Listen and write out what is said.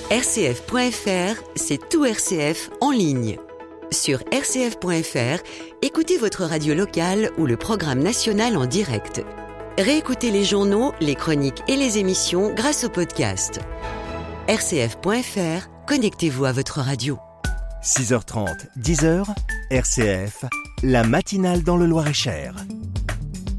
RCF.fr, c'est tout RCF en ligne. Sur RCF.fr, écoutez votre radio locale ou le programme national en direct. Réécoutez les journaux, les chroniques et les émissions grâce au podcast. RCF.fr, connectez-vous à votre radio. 6h30, 10h, RCF, la matinale dans le Loir-et-Cher.